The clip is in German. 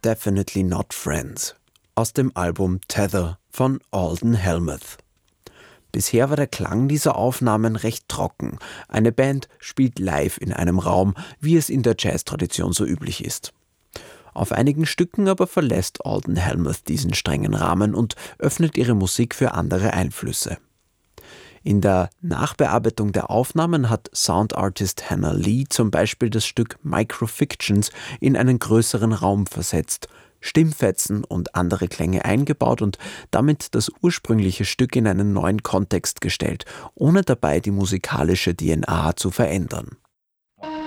Definitely Not Friends aus dem Album Tether von Alden Helmuth. Bisher war der Klang dieser Aufnahmen recht trocken. Eine Band spielt live in einem Raum, wie es in der Jazz-Tradition so üblich ist. Auf einigen Stücken aber verlässt Alden Helmuth diesen strengen Rahmen und öffnet ihre Musik für andere Einflüsse. In der Nachbearbeitung der Aufnahmen hat Soundartist Hannah Lee zum Beispiel das Stück Microfictions in einen größeren Raum versetzt, Stimmfetzen und andere Klänge eingebaut und damit das ursprüngliche Stück in einen neuen Kontext gestellt, ohne dabei die musikalische DNA zu verändern.